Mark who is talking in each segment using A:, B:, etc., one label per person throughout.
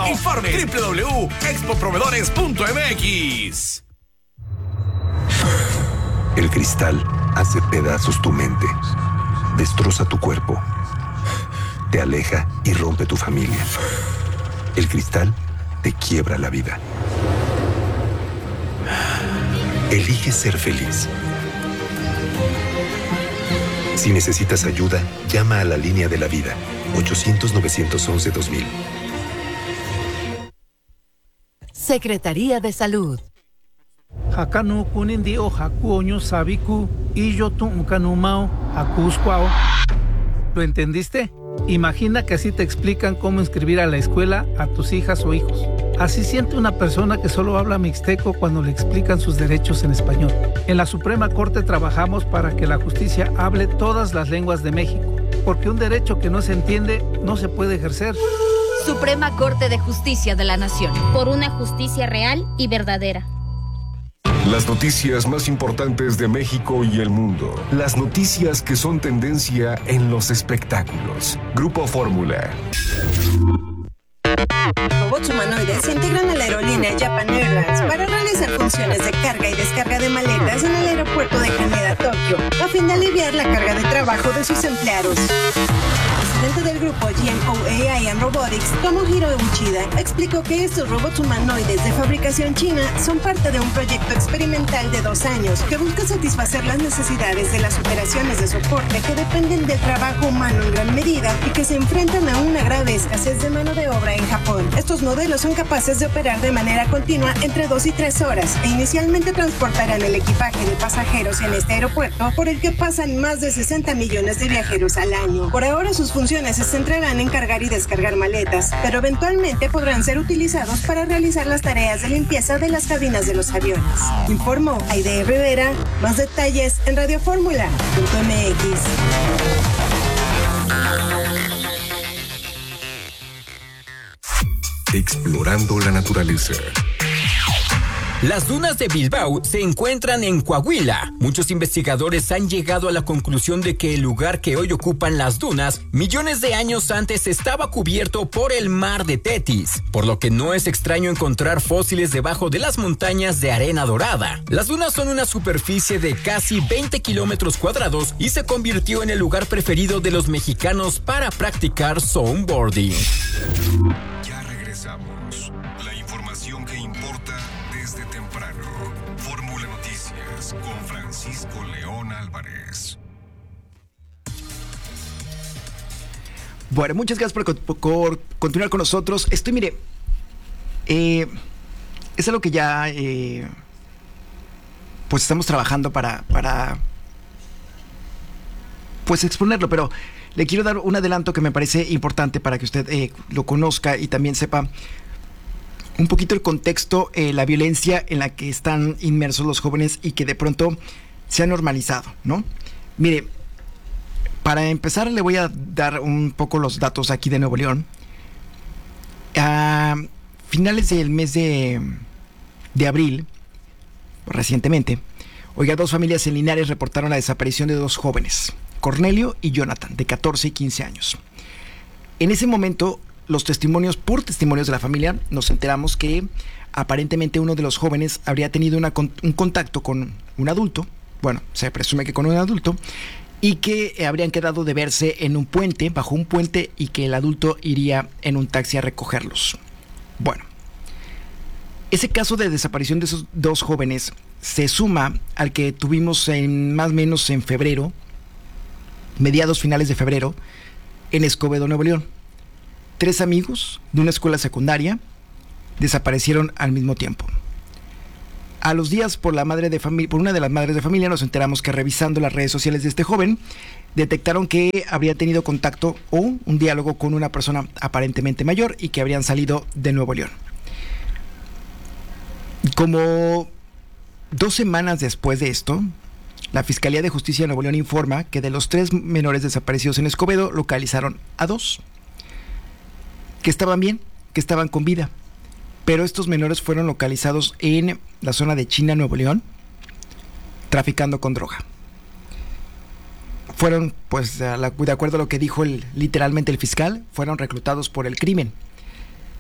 A: Informe www.expoproveedores.mx.
B: El cristal hace pedazos tu mente, destroza tu cuerpo, te aleja y rompe tu familia. El cristal te quiebra la vida. Elige ser feliz. Si necesitas ayuda, llama a la línea de la vida, 800-911-2000.
C: Secretaría de Salud.
D: Hakanu kunindi o hakuoño sabiku y yo tuncanumao hakuscuao. ¿Lo entendiste? Imagina que así te explican cómo inscribir a la escuela a tus hijas o hijos. Así siente una persona que solo habla mixteco cuando le explican sus derechos en español. En la Suprema Corte trabajamos para que la justicia hable todas las lenguas de México, porque un derecho que no se entiende no se puede ejercer.
E: Suprema Corte de Justicia de la Nación.
F: Por una justicia real y verdadera.
G: Las noticias más importantes de México y el mundo. Las noticias que son tendencia en los espectáculos. Grupo Fórmula.
H: Robots humanoides se integran a la aerolínea Japan Airlines para realizar funciones de carga y descarga de maletas en el aeropuerto de Haneda, Tokio, a fin de aliviar la carga de trabajo de sus empleados. El presidente del grupo GMO AI and Robotics, Tomohiro Uchida, explicó que estos robots humanoides de fabricación china son parte de un proyecto experimental de 2 años que busca satisfacer las necesidades de las operaciones de soporte que dependen del trabajo humano en gran medida y que se enfrentan a una grave escasez de mano de obra en Japón. Estos modelos son capaces de operar de manera continua entre 2 y 3 horas e inicialmente transportarán el equipaje de pasajeros en este aeropuerto por el que pasan más de 60 millones de viajeros al año. Por ahora sus funciones se centrarán en cargar y descargar maletas, pero eventualmente podrán ser utilizados para realizar las tareas de limpieza de las cabinas de los aviones. Informó Aide Rivera. Más detalles en radioformula.mx.
G: Explorando la naturaleza.
I: Las dunas de Bilbao se encuentran en Coahuila. Muchos investigadores han llegado a la conclusión de que el lugar que hoy ocupan las dunas, millones de años antes estaba cubierto por el mar de Tetis, por lo que no es extraño encontrar fósiles debajo de las montañas de arena dorada. Las dunas son una superficie de casi 20 kilómetros cuadrados y se convirtió en el lugar preferido de los mexicanos para practicar snowboarding.
G: Ya regresamos. La información que importa desde temprano. Fórmula Noticias con Francisco León Álvarez.
J: Bueno, muchas gracias por continuar con nosotros. Mire, es algo que ya pues estamos trabajando para pues exponerlo, pero le quiero dar un adelanto que me parece importante para que usted lo conozca y también sepa un poquito el contexto, la violencia en la que están inmersos los jóvenes y que de pronto se ha normalizado, ¿no? Mire, para empezar le voy a dar un poco los datos aquí de Nuevo León. A finales del mes de abril, recientemente, oiga, 2 familias en Linares reportaron la desaparición de 2 jóvenes, Cornelio y Jonathan, de 14 y 15 años. En ese momento, por testimonios de la familia, nos enteramos que aparentemente uno de los jóvenes habría tenido un contacto con un adulto, bueno, se presume que con un adulto, y que habrían quedado de verse en un puente, bajo un puente, y que el adulto iría en un taxi a recogerlos. Bueno, ese caso de desaparición de esos 2 jóvenes se suma al que tuvimos más o menos en febrero, mediados finales de febrero, en Escobedo, Nuevo León. 3 amigos de una escuela secundaria desaparecieron al mismo tiempo. A los días, por una de las madres de familia, nos enteramos que revisando las redes sociales de este joven, detectaron que habría tenido contacto o un diálogo con una persona aparentemente mayor y que habrían salido de Nuevo León. Como 2 semanas después de esto, la Fiscalía de Justicia de Nuevo León informa que de los 3 menores desaparecidos en Escobedo, localizaron a 2 que estaban bien, que estaban con vida. Pero estos menores fueron localizados en la zona de China, Nuevo León, traficando con droga. Fueron, pues, de acuerdo a lo que dijo literalmente el fiscal, fueron reclutados por el crimen.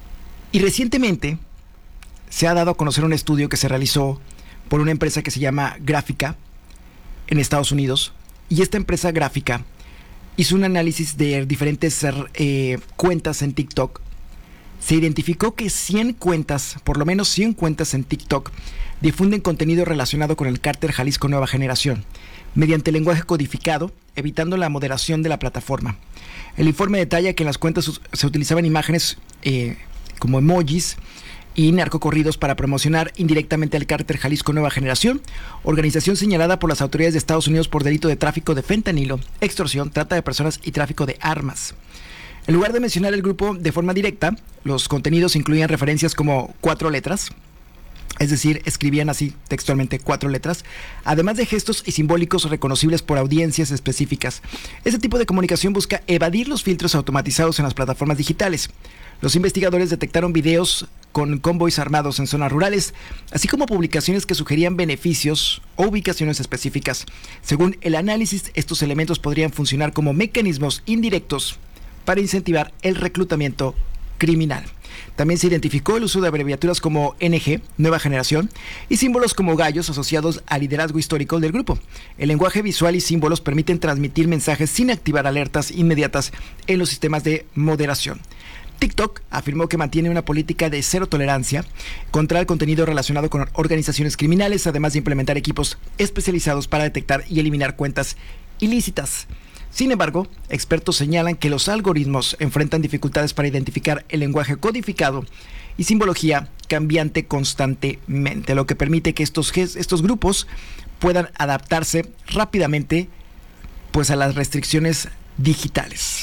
J: Y recientemente se ha dado a conocer un estudio que se realizó por una empresa que se llama Gráfica en Estados Unidos. Y esta empresa Gráfica hizo un análisis de diferentes cuentas en TikTok. Se identificó que 100 cuentas, por lo menos 100 cuentas en TikTok, difunden contenido relacionado con el cártel Jalisco Nueva Generación, mediante lenguaje codificado, evitando la moderación de la plataforma. El informe detalla que en las cuentas se utilizaban imágenes como emojis y narcocorridos para promocionar indirectamente al cártel Jalisco Nueva Generación, organización señalada por las autoridades de Estados Unidos por delito de tráfico de fentanilo, extorsión, trata de personas y tráfico de armas. En lugar de mencionar el grupo de forma directa, los contenidos incluían referencias como 4 letras, es decir, escribían así textualmente 4 letras, además de gestos y simbólicos reconocibles por audiencias específicas. Este tipo de comunicación busca evadir los filtros automatizados en las plataformas digitales. Los investigadores detectaron videos con convoys armados en zonas rurales, así como publicaciones que sugerían beneficios o ubicaciones específicas. Según el análisis, estos elementos podrían funcionar como mecanismos indirectos para incentivar el reclutamiento criminal. También se identificó el uso de abreviaturas como NG, Nueva Generación, y símbolos como gallos asociados al liderazgo histórico del grupo. El lenguaje visual y símbolos permiten transmitir mensajes sin activar alertas inmediatas en los sistemas de moderación. TikTok afirmó que mantiene una política de cero tolerancia contra el contenido relacionado con organizaciones criminales, además de implementar equipos especializados para detectar y eliminar cuentas ilícitas. Sin embargo, expertos señalan que los algoritmos enfrentan dificultades para identificar el lenguaje codificado y simbología cambiante constantemente, lo que permite que estos grupos puedan adaptarse rápidamente pues, a las restricciones digitales.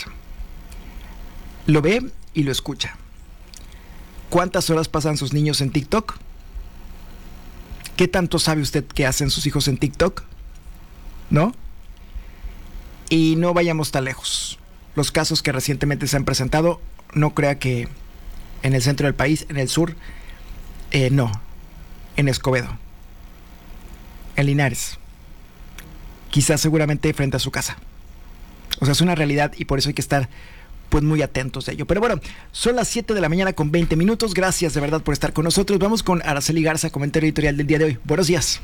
J: Lo ve y lo escucha. ¿Cuántas horas pasan sus niños en TikTok? ¿Qué tanto sabe usted que hacen sus hijos en TikTok? ¿No? Y no vayamos tan lejos. Los casos que recientemente se han presentado, no crea que en el centro del país, en el sur, no. En Escobedo, en Linares, quizás seguramente frente a su casa. O sea, es una realidad y por eso hay que estar pues muy atentos de ello. Pero bueno, son las 7 de la mañana con 20 minutos. Gracias de verdad por estar con nosotros. Vamos con Araceli Garza, comentario editorial del día de hoy. Buenos días.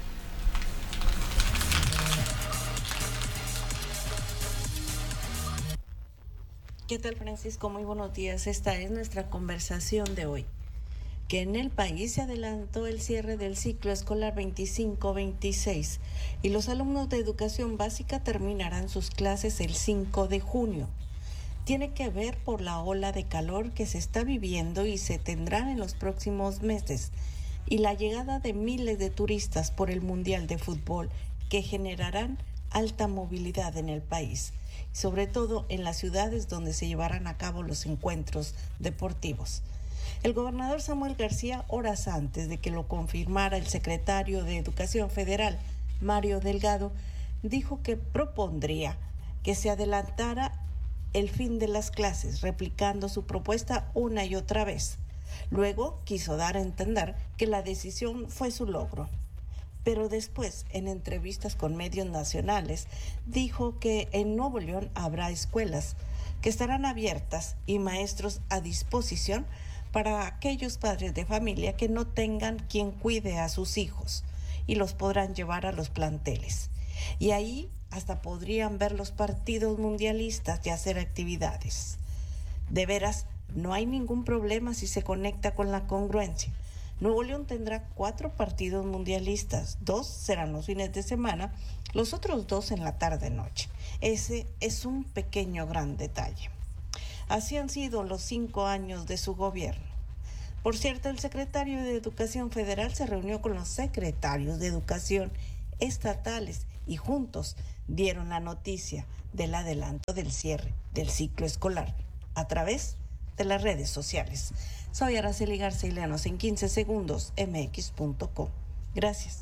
A: ¿Qué tal, Francisco? Muy buenos días. Esta es nuestra conversación de hoy. Que en el país se adelantó el cierre del ciclo escolar 25-26 y los alumnos de educación básica terminarán sus clases el 5 de junio. Tiene que ver por la ola de calor que se está viviendo y se tendrá en los próximos meses y la llegada de miles de turistas por el Mundial de Fútbol que generarán alta movilidad en el país, sobre todo en las ciudades donde se llevarán a cabo los encuentros deportivos. El gobernador Samuel García, horas antes de que lo confirmara el secretario de Educación Federal, Mario Delgado, dijo que propondría que se adelantara el fin de las clases, replicando su propuesta una y otra vez. Luego quiso dar a entender que la decisión fue su logro. Pero después, en entrevistas con medios nacionales, dijo que en Nuevo León habrá escuelas que estarán abiertas y maestros a disposición para aquellos padres de familia que no tengan quien cuide a sus hijos y los podrán llevar a los planteles. Y ahí hasta podrían ver los partidos mundialistas y hacer actividades. De veras, no hay ningún problema si se conecta con la congruencia. Nuevo León tendrá 4 partidos mundialistas, 2 serán los fines de semana, los otros 2 en la tarde-noche. Ese es un pequeño gran detalle. Así han sido los 5 años de su gobierno. Por cierto, el secretario de Educación Federal se reunió con los secretarios de Educación estatales y juntos dieron la noticia del adelanto del cierre del ciclo escolar a través de las redes sociales. Soy Araceli Garza y léanos en 15 segundos, mx.com. Gracias.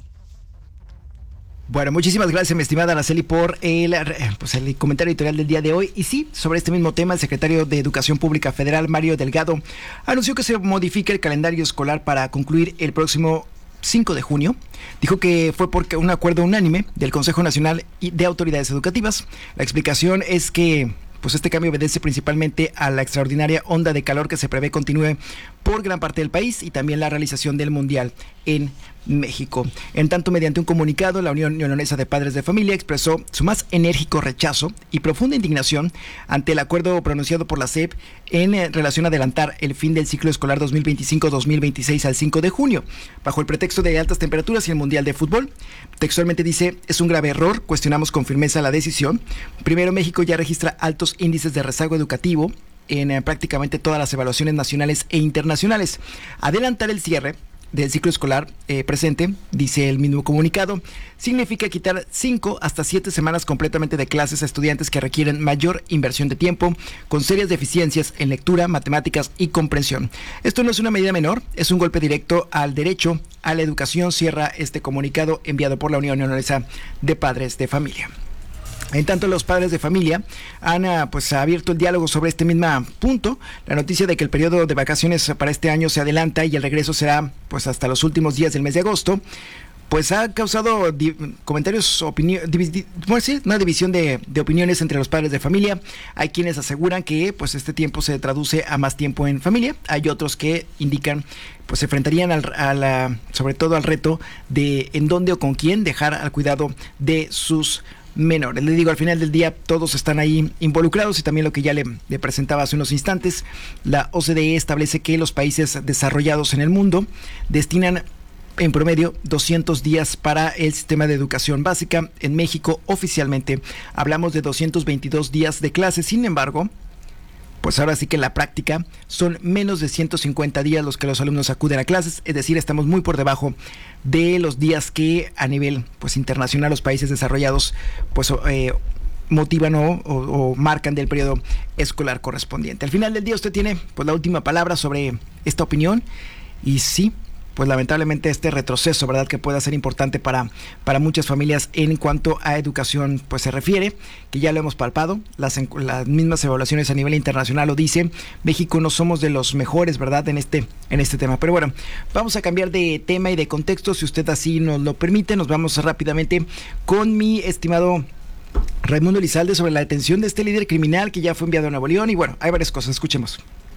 J: Bueno, muchísimas gracias, mi estimada Araceli, por el comentario editorial del día de hoy. Y sí, sobre este mismo tema, el secretario de Educación Pública Federal, Mario Delgado, anunció que se modifica el calendario escolar para concluir el próximo 5 de junio. Dijo que fue porque un acuerdo unánime del Consejo Nacional de Autoridades Educativas. La explicación es que este cambio obedece principalmente a la extraordinaria onda de calor que se prevé continúe por gran parte del país y también la realización del Mundial en México. En tanto, mediante un comunicado, la Unión Neolonesa de Padres de Familia expresó su más enérgico rechazo y profunda indignación ante el acuerdo pronunciado por la SEP en relación a adelantar el fin del ciclo escolar 2025-2026 al 5 de junio, bajo el pretexto de altas temperaturas y el Mundial de Fútbol. Textualmente dice: es un grave error, cuestionamos con firmeza la decisión. Primero, México ya registra altos índices de rezago educativo en prácticamente todas las evaluaciones nacionales e internacionales. Adelantar el cierre del ciclo escolar presente, dice el mismo comunicado, significa quitar 5 hasta 7 semanas completamente de clases a estudiantes que requieren mayor inversión de tiempo, con serias deficiencias en lectura, matemáticas y comprensión. Esto no es una medida menor, es un golpe directo al derecho a la educación, cierra este comunicado enviado por la Unión Neolonesa de Padres de Familia. En tanto, los padres de familia han abierto el diálogo sobre este mismo punto. La noticia de que el periodo de vacaciones para este año se adelanta y el regreso será pues hasta los últimos días del mes de agosto, pues ha causado comentarios, una división de opiniones entre los padres de familia. Hay quienes aseguran que pues este tiempo se traduce a más tiempo en familia. Hay otros que indican pues se enfrentarían sobre todo al reto de en dónde o con quién dejar al cuidado de sus menores. Le digo, al final del día todos están ahí involucrados y también lo que ya le presentaba hace unos instantes, la OCDE establece que los países desarrollados en el mundo destinan en promedio 200 días para el sistema de educación básica. En México oficialmente hablamos de 222 días de clase, sin embargo, pues ahora sí que en la práctica son menos de 150 días los que los alumnos acuden a clases, es decir, estamos muy por debajo de los días que a nivel pues internacional los países desarrollados pues motivan o marcan del periodo escolar correspondiente. Al final del día usted tiene pues la última palabra sobre esta opinión y sí, pues lamentablemente este retroceso, ¿verdad?, que puede ser importante para muchas familias en cuanto a educación pues se refiere, que ya lo hemos palpado, las mismas evaluaciones a nivel internacional lo dicen. México no somos de los mejores, ¿verdad?, en este tema. Pero bueno, vamos a cambiar de tema y de contexto, si usted así nos lo permite. Nos vamos rápidamente con mi estimado Raimundo Elizalde sobre la detención de este líder criminal que ya fue enviado a Nuevo León. Y bueno, hay varias cosas, escuchemos.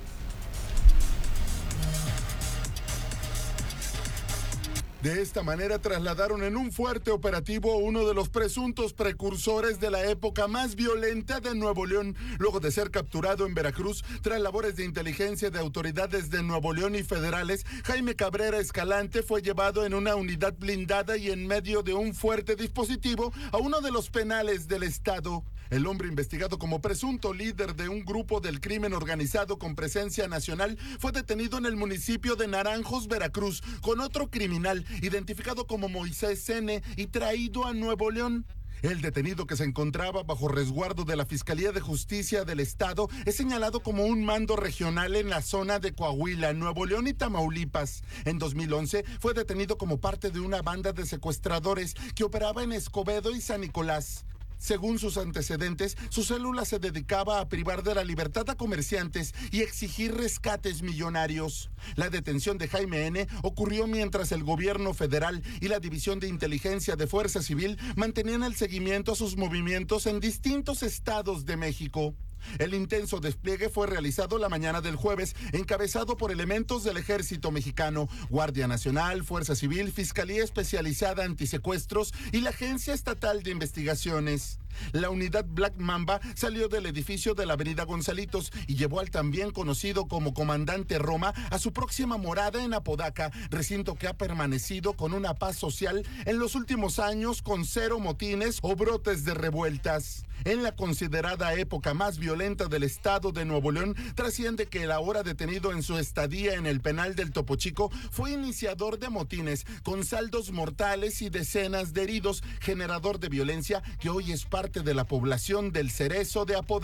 K: De esta manera trasladaron en un fuerte operativo a uno de los presuntos precursores de la época más violenta de Nuevo León, luego de ser capturado en Veracruz tras labores de inteligencia de autoridades de Nuevo León y federales. Jaime Cabrera Escalante fue llevado en una unidad blindada y en medio de un fuerte dispositivo a uno de los penales del estado. El hombre investigado como presunto líder de un grupo del crimen organizado con presencia nacional fue detenido en el municipio de Naranjos, Veracruz, con otro criminal identificado como Moisés N. y traído a Nuevo León. El detenido, que se encontraba bajo resguardo de la Fiscalía de Justicia del Estado, es señalado como un mando regional en la zona de Coahuila, Nuevo León y Tamaulipas. En 2011 fue detenido como parte de una banda de secuestradores que operaba en Escobedo y San Nicolás. Según sus antecedentes, su célula se dedicaba a privar de la libertad a comerciantes y exigir rescates millonarios. La detención de Jaime N. ocurrió mientras el gobierno federal y la División de Inteligencia de Fuerza Civil mantenían el seguimiento a sus movimientos en distintos estados de México. El intenso despliegue fue realizado la mañana del jueves, encabezado por elementos del Ejército Mexicano, Guardia Nacional, Fuerza Civil, Fiscalía Especializada Antisecuestros y la Agencia Estatal de Investigaciones. La unidad Black Mamba salió del edificio de la avenida Gonzalitos y llevó al también conocido como Comandante Roma a su próxima morada en Apodaca, recinto que ha permanecido con una paz social en los últimos años, con 0 motines o brotes de revueltas. En la considerada época más violenta del estado de Nuevo León, trasciende que el ahora detenido en su estadía en el penal del Topo Chico fue iniciador de motines, con saldos mortales y decenas de heridos, generador de violencia que hoy es parte de la población del Cerezo de Apodaca.